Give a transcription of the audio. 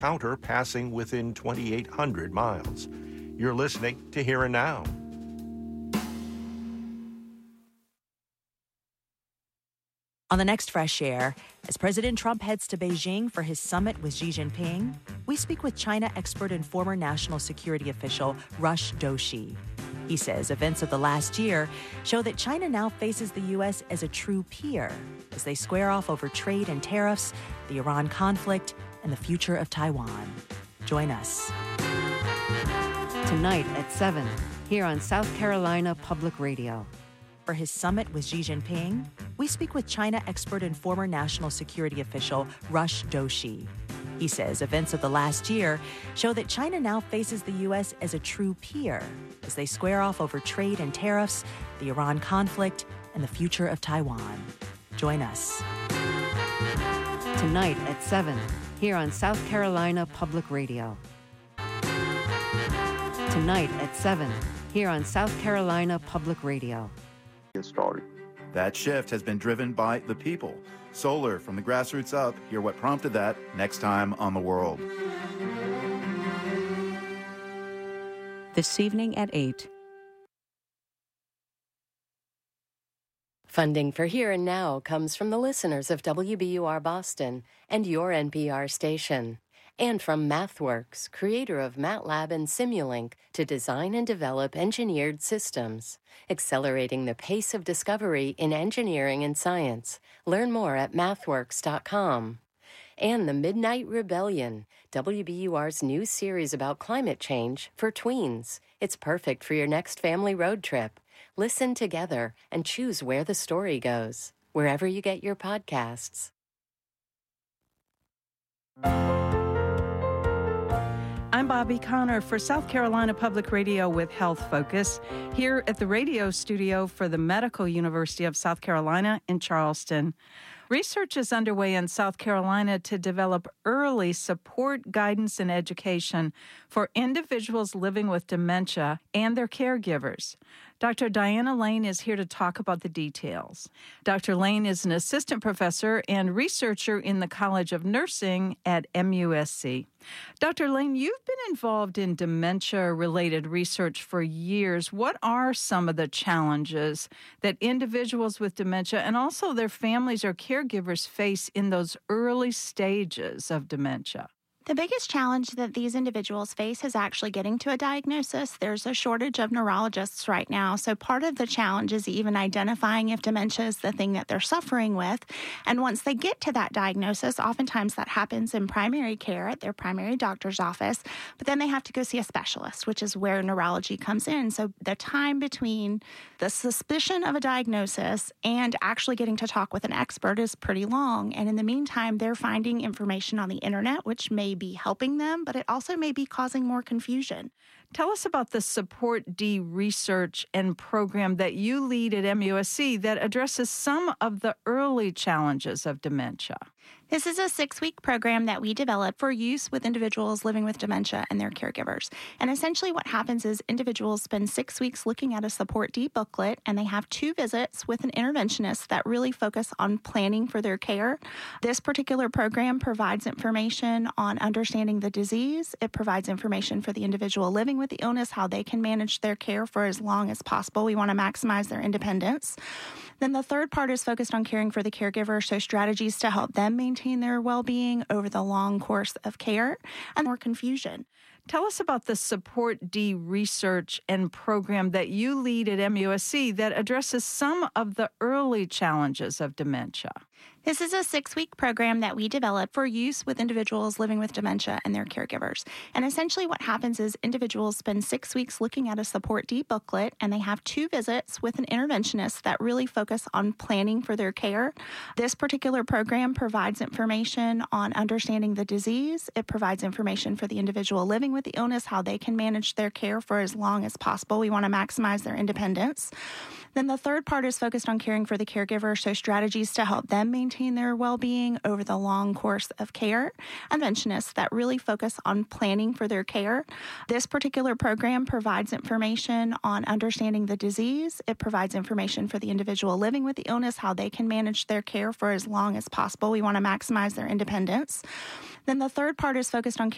encounter passing within 2,800 miles. You're listening to Here and Now. On the next Fresh Air, as President Trump heads to Beijing for his summit with Xi Jinping, we speak with China expert and former national security official Rush Doshi. He says events of the last year show that China now faces the U.S. as a true peer as they square off over trade and tariffs, the Iran conflict, and the future of Taiwan. Join us. Tonight at 7, here on South Carolina Public Radio. For his summit with Xi Jinping, we speak with China expert and former national security official Rush Doshi. He says events of the last year show that China now faces the U.S. as a true peer as they square off over trade and tariffs, the Iran conflict, and the future of Taiwan. Join us. Tonight at 7, here on South Carolina Public Radio. Tonight at 7, here on South Carolina Public Radio. Get started. That shift has been driven by the people. Solar from the grassroots up. Hear what prompted that next time on The World. This evening at 8. Funding for Here and Now comes from the listeners of WBUR Boston and your NPR station. And from MathWorks, creator of MATLAB and Simulink, to design and develop engineered systems, accelerating the pace of discovery in engineering and science. Learn more at mathworks.com. And The Midnight Rebellion, WBUR's new series about climate change for tweens. It's perfect for your next family road trip. Listen together and choose where the story goes, wherever you get your podcasts. I'm Bobby Connor for South Carolina Public Radio with Health Focus, here at the radio studio for the Medical University of South Carolina in Charleston. Research is underway in South Carolina to develop early support, guidance, and education for individuals living with dementia and their caregivers. Dr. Diana Lane is here to talk about the details. Dr. Lane is an assistant professor and researcher in the College of Nursing at MUSC. Dr. Lane, you've been involved in dementia-related research for years. What are some of the challenges that individuals with dementia and also their families or caregivers face in those early stages of dementia? The biggest challenge that these individuals face is actually getting to a diagnosis. There's a shortage of neurologists right now, so part of the challenge is even identifying if dementia is the thing that they're suffering with. And once they get to that diagnosis, oftentimes that happens in primary care at their primary doctor's office, but then they have to go see a specialist, which is where neurology comes in. So the time between the suspicion of a diagnosis and actually getting to talk with an expert is pretty long. And in the meantime, they're finding information on the internet, which may be helping them, but it also may be causing more confusion. Tell us about the Support D research and program that you lead at MUSC that addresses some of the early challenges of dementia. This is a 6-week program that we developed for use with individuals living with dementia and their caregivers. And essentially what happens is individuals spend 6 weeks looking at a Support D booklet, and they have 2 visits with an interventionist that really focus on planning for their care. This particular program provides information on understanding the disease. It provides information for the individual living with the illness, how they can manage their care for as long as possible. We want to maximize their independence. Then the third part is focused on caring for the caregiver, so strategies to help them maintain their well-being over the long course of care and more confusion. Tell us about the Support D research and program that you lead at MUSC that addresses some of the early challenges of dementia. This is a 6-week program that we developed for use with individuals living with dementia and their caregivers. And essentially what happens is individuals spend 6 weeks looking at a Support D booklet, and they have 2 visits with an interventionist that really focus on planning for their care. This particular program provides information on understanding the disease. It provides information for the individual living with the illness, how they can manage their care for as long as possible. We want to maximize their independence. Then the third part is focused on caring for the caregiver, so strategies to help them maintain their well-being over the long course of care. Interventionists that really focus on planning for their care. This particular program provides information on understanding the disease. It provides information for the individual living with the illness, how they can manage their care for as long as possible. We want to maximize their independence. Then the third part is focused on